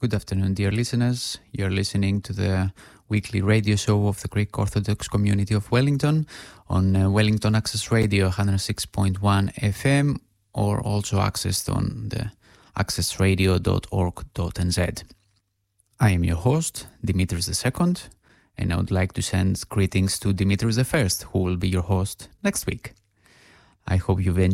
Good afternoon, dear listeners. You're listening to the weekly radio show of the Greek Orthodox community of Wellington on Wellington Access Radio 106.1 FM, or also accessed on the accessradio.org.nz. I am your host, Dimitris II, and I would like to send greetings to Dimitris I, who will be your host next week. I hope you've enjoyed